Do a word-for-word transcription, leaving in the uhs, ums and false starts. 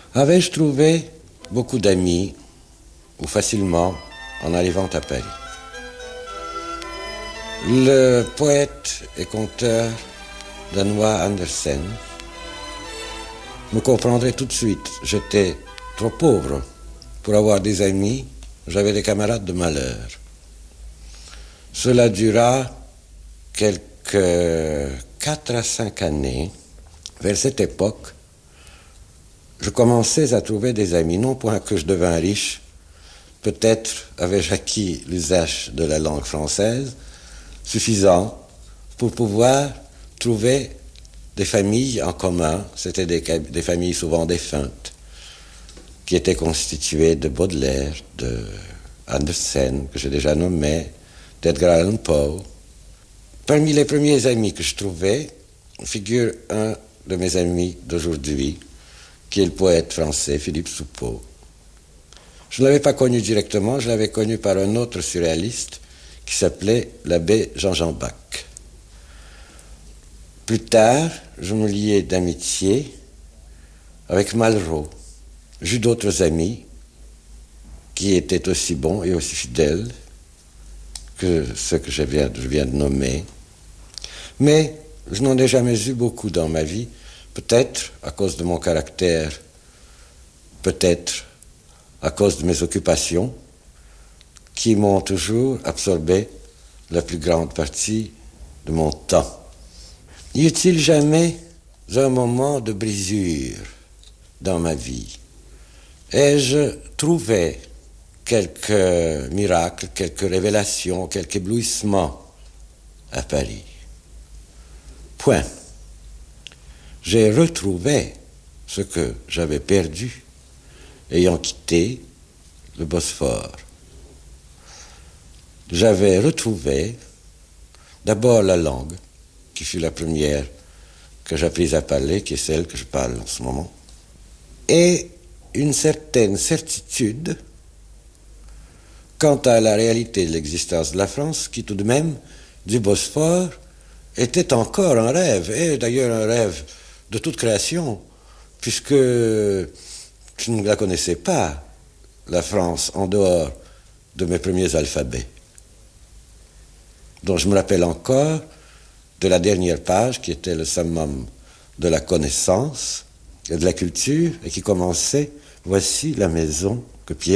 Avais-je trouvé beaucoup d'amis, ou facilement, en arrivant à Paris? Le poète et conteur danois Andersen me comprendrait tout de suite. J'étais trop pauvre pour avoir des amis, j'avais des camarades de malheur. Cela dura quelques quatre à cinq années. Vers cette époque, je commençais à trouver des amis, non point que je devins riche, peut-être avais-je acquis l'usage de la langue française, suffisant pour pouvoir trouver des familles en commun, c'était des, des familles souvent défuntes, qui étaient constituées de Baudelaire, de Andersen, que j'ai déjà nommé, d'Edgar Allan Poe. Parmi les premiers amis que je trouvais, figure un de mes amis d'aujourd'hui, qui est le poète français Philippe Soupault. Je ne l'avais pas connu directement, je l'avais connu par un autre surréaliste qui s'appelait l'abbé Jean-Jean Bach. Plus tard, je me liai d'amitié avec Malraux. J'eus d'autres amis qui étaient aussi bons et aussi fidèles que ceux que je viens, je viens de nommer. Mais je n'en ai jamais eu beaucoup dans ma vie, peut-être à cause de mon caractère, peut-être à cause de mes occupations, qui m'ont toujours absorbé la plus grande partie de mon temps. Y eut-il jamais un moment de brisure dans ma vie? Ai-je trouvé quelques miracles, quelques révélations, quelques éblouissements à Paris? Point. J'ai retrouvé ce que j'avais perdu ayant quitté le Bosphore. J'avais retrouvé d'abord la langue, qui fut la première que j'appris à parler, qui est celle que je parle en ce moment, et une certaine certitude quant à la réalité de l'existence de la France, qui tout de même, du Bosphore, était encore un rêve, et d'ailleurs un rêve de toute création, puisque je ne la connaissais pas, la France, en dehors de mes premiers alphabets, dont je me rappelle encore de la dernière page, qui était le summum de la connaissance et de la culture, et qui commençait « Voici la maison que Pierre